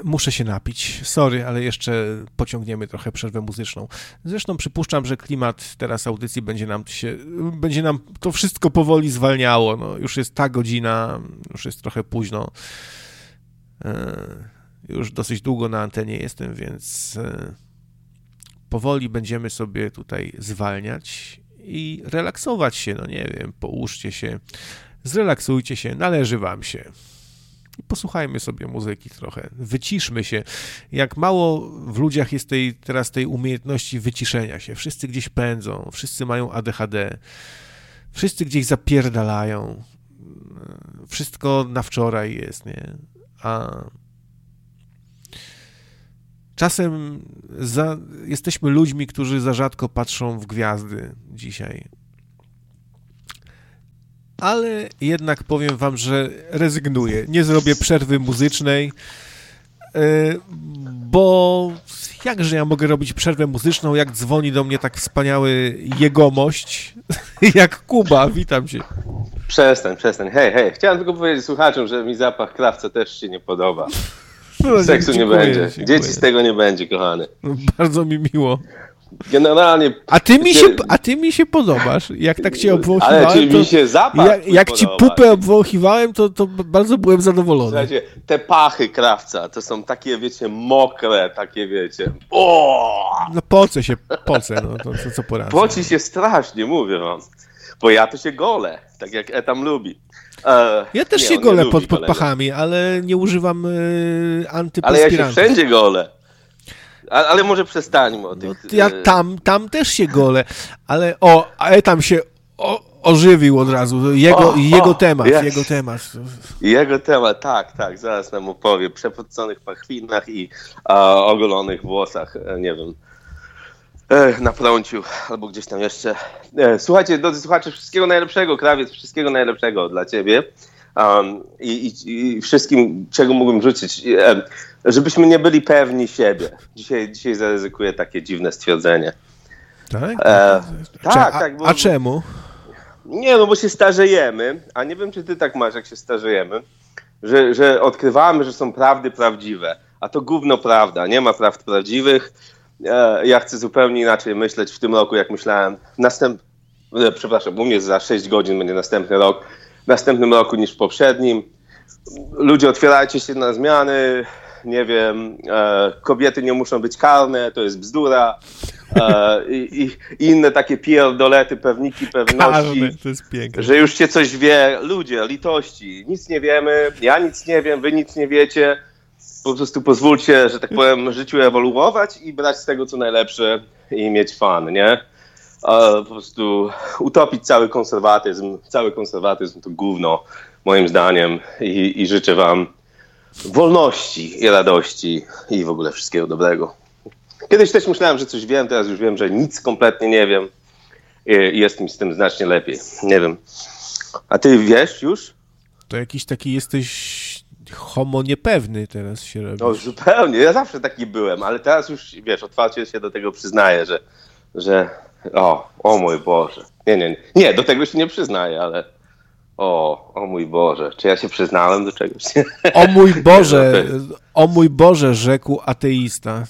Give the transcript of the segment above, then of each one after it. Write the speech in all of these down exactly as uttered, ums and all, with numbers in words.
Muszę się napić. Sorry, ale jeszcze pociągniemy trochę przerwę muzyczną. Zresztą przypuszczam, że klimat teraz audycji będzie nam się, będzie nam to wszystko powoli zwalniało. No, już jest ta godzina, już jest trochę późno. Już dosyć długo na antenie jestem, więc powoli będziemy sobie tutaj zwalniać i relaksować się. No nie wiem, połóżcie się, zrelaksujcie się, należy wam się. I posłuchajmy sobie muzyki trochę, wyciszmy się. Jak mało w ludziach jest tej, teraz tej umiejętności wyciszenia się. Wszyscy gdzieś pędzą, wszyscy mają A D H D, wszyscy gdzieś zapierdalają. Wszystko na wczoraj jest, nie? A czasem za, jesteśmy ludźmi, którzy za rzadko patrzą w gwiazdy dzisiaj. Ale jednak powiem wam, że rezygnuję. Nie zrobię przerwy muzycznej, bo jakże ja mogę robić przerwę muzyczną, jak dzwoni do mnie tak wspaniały jegomość, jak Kuba. Witam cię. Przestań, przestań. Hej, hej. Chciałem tylko powiedzieć słuchaczom, że mi zapach krawca też się nie podoba. No, seksu dziękuję, nie będzie. Dziękuję. Dzieci z tego nie będzie, kochany. No, bardzo mi miło. Generalnie... A ty mi się, a ty mi się podobasz. Jak tak cię obwąchiwałem, ale czy to... mi się zapach Jak, jak ci pupę obwąchiwałem, to, to bardzo byłem zadowolony. Słuchajcie, te pachy krawca to są takie, wiecie, mokre, takie, wiecie... O! No pocę się, pocę, no to co, co poradzę. Poci się strasznie, mówię wam. Bo ja to się golę, tak jak Etam lubi. E, ja też nie, się golę pod, pod golenia. pachami, ale nie używam y, antyperspirantów. Ale ja się wszędzie golę. Ale, ale może przestańmy o tych... No, ja tam, tam też się golę, ale o, a tam się o, ożywił od razu. Jego, o, jego o, temat, jest. jego temat. Jego temat, tak, tak, zaraz nam opowie. Przepoczonych pachwinach i a, ogolonych włosach, nie wiem, e, na prąciu albo gdzieś tam jeszcze. E, słuchajcie, drodzy słuchacze, wszystkiego najlepszego, krawiec, wszystkiego najlepszego dla ciebie. Um, i, i, I wszystkim, czego mógłbym rzucić, e, żebyśmy nie byli pewni siebie. Dzisiaj, dzisiaj zaryzykuję takie dziwne stwierdzenie. Tak? E, tak, a, tak. Bo, a czemu? Nie, no bo się starzejemy, a nie wiem, czy ty tak masz, jak się starzejemy, że, że odkrywamy, że są prawdy prawdziwe, a to gówno prawda, nie ma prawd prawdziwych. E, ja chcę zupełnie inaczej myśleć w tym roku, jak myślałem. Następ... E, przepraszam, u mnie za sześć godzin będzie następny rok. W następnym roku niż w poprzednim. Ludzie, otwierajcie się na zmiany. Nie wiem, e, kobiety nie muszą być karne, to jest bzdura. E, i, i inne takie pierdolety, pewniki, pewności. Karne, to jest piękne. Że już się coś wie. Ludzie, litości. Nic nie wiemy, ja nic nie wiem, wy nic nie wiecie. Po prostu pozwólcie, że tak powiem, życiu ewoluować i brać z tego, co najlepsze i mieć fan, nie? Po prostu utopić cały konserwatyzm. Cały konserwatyzm to gówno, moim zdaniem. I, i życzę wam wolności i radości i w ogóle wszystkiego dobrego. Kiedyś też myślałem, że coś wiem, teraz już wiem, że nic kompletnie nie wiem. I jest mi z tym znacznie lepiej. Nie wiem. A ty wiesz już? To jakiś taki jesteś homo niepewny teraz się robi. No zupełnie. Ja zawsze taki byłem, ale teraz już, wiesz, otwarcie się do tego przyznaję, że... że O, o mój Boże. Nie, nie, nie. Nie, do tego się nie przyznaję, ale o, o mój Boże. Czy ja się przyznałem do czegoś? O mój Boże, o mój Boże, rzekł ateista.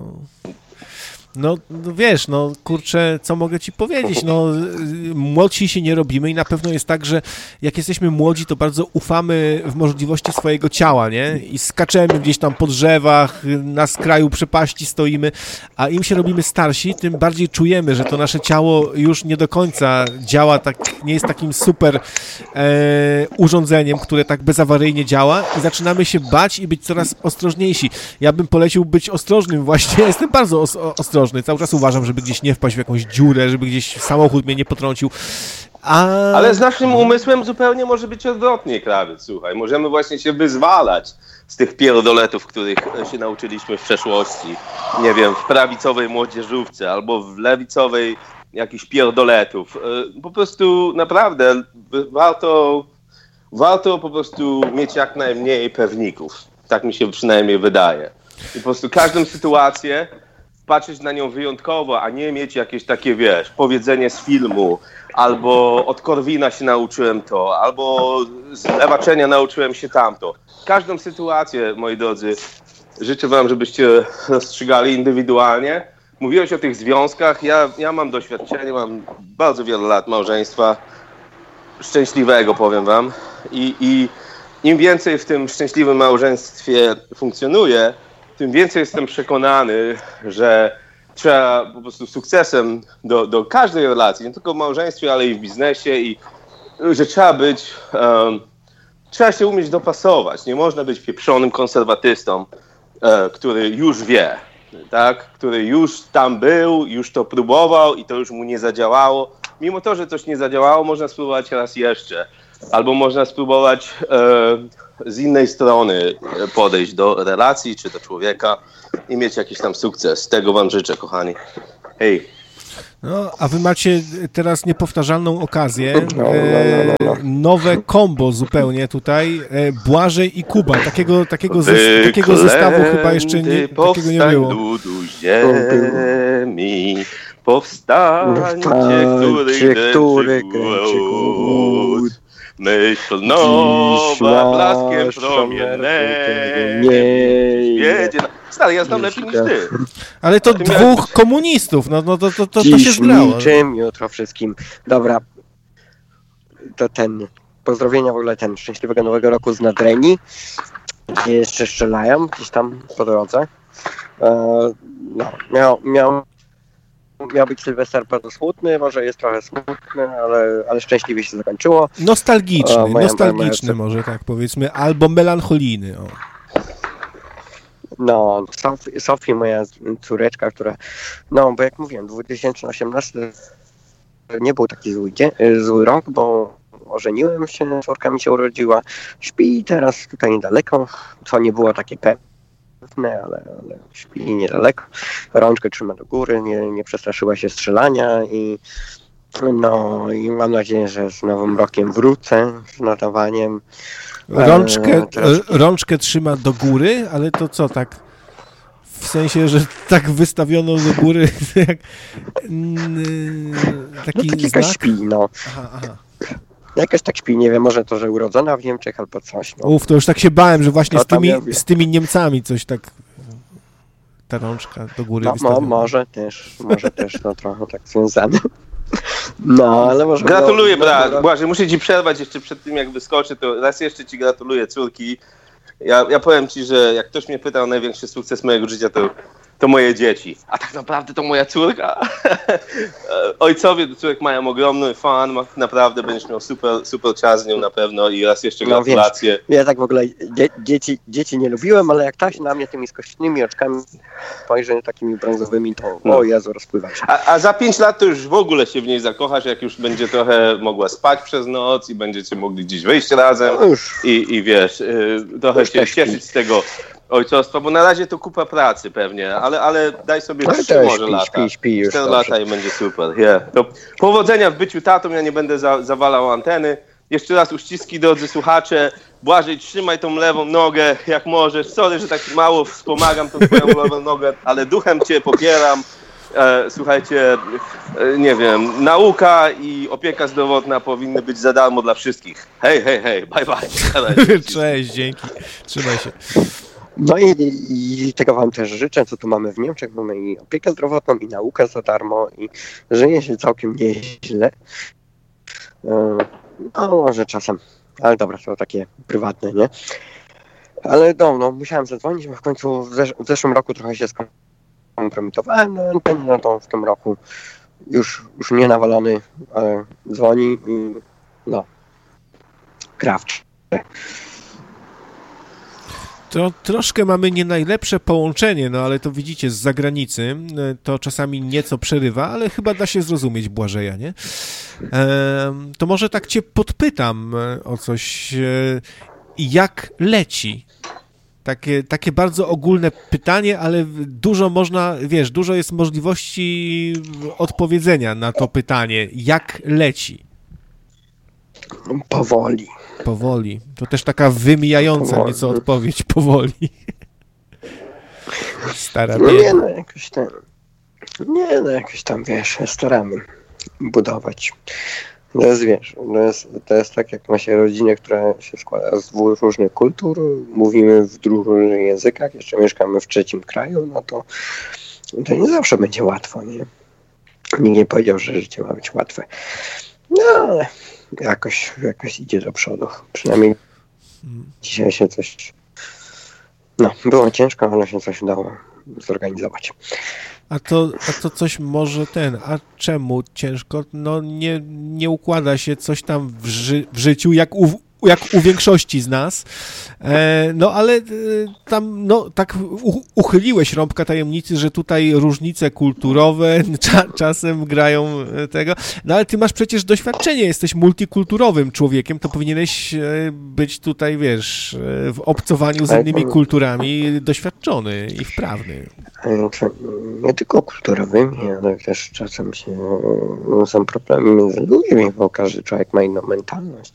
No, no wiesz, no kurczę, co mogę ci powiedzieć, no młodsi się nie robimy i na pewno jest tak, że jak jesteśmy młodzi, to bardzo ufamy w możliwości swojego ciała, nie? I skaczemy gdzieś tam po drzewach, na skraju przepaści stoimy, a im się robimy starsi, tym bardziej czujemy, że to nasze ciało już nie do końca działa, tak, nie jest takim super e, urządzeniem, które tak bezawaryjnie działa i zaczynamy się bać i być coraz ostrożniejsi. Ja bym polecił być ostrożnym właśnie, ja jestem bardzo os- ostrożny. Cały czas uważam, żeby gdzieś nie wpaść w jakąś dziurę, żeby gdzieś samochód mnie nie potrącił. A... Ale z naszym umysłem zupełnie może być odwrotnie, krawiec, słuchaj. Możemy właśnie się wyzwalać z tych pierdoletów, których się nauczyliśmy w przeszłości. Nie wiem, w prawicowej młodzieżówce albo w lewicowej jakichś pierdoletów. Po prostu naprawdę warto, warto po prostu mieć jak najmniej pewników. Tak mi się przynajmniej wydaje. I po prostu każdą sytuację patrzeć na nią wyjątkowo, a nie mieć jakieś takie, wiesz, powiedzenie z filmu, albo od Korwina się nauczyłem to, albo z Ewaczenia nauczyłem się tamto. Każdą sytuację, moi drodzy, życzę wam, żebyście rozstrzygali indywidualnie. Mówiłeś o tych związkach, ja, ja mam doświadczenie, mam bardzo wiele lat małżeństwa szczęśliwego, powiem wam. I, i im więcej w tym szczęśliwym małżeństwie funkcjonuję, tym więcej jestem przekonany, że trzeba po prostu sukcesem do, do każdej relacji, nie tylko w małżeństwie, ale i w biznesie, i że trzeba być, um, trzeba się umieć dopasować. Nie można być pieprzonym konserwatystą, e, który już wie, tak? Który już tam był, już to próbował i to już mu nie zadziałało. Mimo to, że coś nie zadziałało, można spróbować raz jeszcze. Albo można spróbować e, z innej strony podejść do relacji czy do człowieka i mieć jakiś tam sukces. Tego wam życzę, kochani. Hej. No, a wy macie teraz niepowtarzalną okazję. E, nowe kombo zupełnie tutaj. E, Błażej i Kuba. Takiego, takiego, zes- takiego zestawu chyba jeszcze nie, takiego nie było. Ludu ziemi, powstańcie, który, który kręci głód. Myśl nowa, blaskiem promiennej. Wiedzie. Stary, ja znam lepiej niż ty. Ale to dwóch jak... komunistów, no, no to, to, to, to się zgrało. Niczym, jutro wszystkim. Dobra, to ten, pozdrowienia w ogóle ten, szczęśliwego nowego roku z Nadrenii, gdzie jeszcze strzelają, gdzieś tam po drodze. E, no, miał, miał, miał być Sylwester bardzo smutny, może jest trochę smutny, ale, ale szczęśliwie się zakończyło. Nostalgiczny, o, moja, nostalgiczny moja, może tak powiedzmy, albo melancholijny. O. No, Sofii, Sofii, moja córeczka, która, no, bo jak mówiłem, dwa tysiące osiemnasty nie był taki zły, dzień, zły rok, bo ożeniłem się, córka mi się urodziła, śpi teraz tutaj niedaleko, co nie było takie pewne, ale, ale śpi niedaleko, rączkę trzyma do góry, nie, nie przestraszyła się strzelania i no, i mam nadzieję, że z nowym rokiem wrócę z nadawaniem. Rączkę, teraz... rączkę trzyma do góry, ale to co, tak w sensie, że tak wystawiono do góry jak taki no, tak znak? Jakaś śpi, no. Aha, aha. Jakaś tak śpi, nie wiem, może to, że urodzona w Niemczech albo coś. No. Uf, to już tak się bałem, że właśnie z tymi, z tymi Niemcami coś tak ta rączka do góry no, wystawiona. No, może też, może też no trochę tak związane. No, ale może... Gratuluję, brat. Błażej, muszę ci przerwać jeszcze przed tym, jak wyskoczy, to raz jeszcze ci gratuluję, córki. Ja, ja powiem ci, że jak ktoś mnie pyta o największy sukces mojego życia, to, to moje dzieci. A tak naprawdę to moja córka. Ojcowie do córek mają ogromny fan, naprawdę będziesz miał super, super czas z nią na pewno i raz jeszcze gratulacje. No, ja tak w ogóle dzie- dzieci, dzieci nie lubiłem, ale jak ta się na mnie tymi skośnymi oczkami spojrzy takimi brązowymi, to no. O Jezu, rozpływa się. A, a za pięć lat to już w ogóle się w niej zakochasz, jak już będzie trochę mogła spać przez noc i będziecie mogli gdzieś wyjść razem no i, i wiesz, yy, trochę się cieszyć z tego ojcostwa, bo na razie to kupa pracy pewnie, ale, ale daj sobie no trzy może śpi, lata. Śpi, śpi już cztery lata i będzie super. Yeah. To powodzenia w byciu tatą, ja nie będę za, zawalał anteny. Jeszcze raz uściski, drodzy słuchacze. Błażej, trzymaj tą lewą nogę jak możesz. Sorry, że tak mało wspomagam tą twoją lewą nogę, ale duchem cię popieram. E, słuchajcie, e, nie wiem, nauka i opieka zdrowotna powinny być za darmo dla wszystkich. Hej, hej, hej, bye, bye. Cześć, dzięki. Trzymaj się. No i, i tego wam też życzę, co tu mamy w Niemczech. Mamy i opiekę zdrowotną, i naukę za darmo, i żyje się całkiem nieźle. No może czasem, ale dobra, to takie prywatne, nie? Ale no, no musiałem zadzwonić, bo w końcu w, zesz- w zeszłym roku trochę się skompromitowałem na antenie, no to w tym roku już, już nie nawalony, ale dzwoni i no, krawcz. To troszkę mamy nie najlepsze połączenie, no ale to widzicie z zagranicy, to czasami nieco przerywa, ale chyba da się zrozumieć Błażeja, nie? E, to może tak cię podpytam o coś, jak leci? Takie, takie bardzo ogólne pytanie, ale dużo można, wiesz, dużo jest możliwości odpowiedzenia na to pytanie, jak leci? Powoli. Powoli. To też taka wymijająca powoli. Nieco odpowiedź. Powoli. Stara no nie no, jakoś tam, nie no, jakoś tam, wiesz, staramy budować To jest, wiesz, to jest, to jest tak, jak ma się rodzinę, która się składa z dwóch różnych kultur, mówimy w dwóch różnych językach, jeszcze mieszkamy w trzecim kraju, no to, to nie zawsze będzie łatwo, nie? Nikt nie powiedział, że życie ma być łatwe. No, ale jakoś, jakoś idzie do przodu. Przynajmniej dzisiaj się coś... No, było ciężko, ale się coś udało zorganizować. A to, a to coś może ten, a czemu ciężko? No nie, nie układa się coś tam w, ży, w życiu, jak u, jak u większości z nas, e, no ale e, tam, no tak u, uchyliłeś rąbka tajemnicy, że tutaj różnice kulturowe cza, czasem grają tego, no ale ty masz przecież doświadczenie, jesteś multikulturowym człowiekiem, to powinieneś być tutaj, wiesz, w obcowaniu z innymi kulturami doświadczony i wprawny. Nie tylko kulturowymi, ale też czasem się, no, są problemy między ludźmi, bo każdy człowiek ma inną mentalność.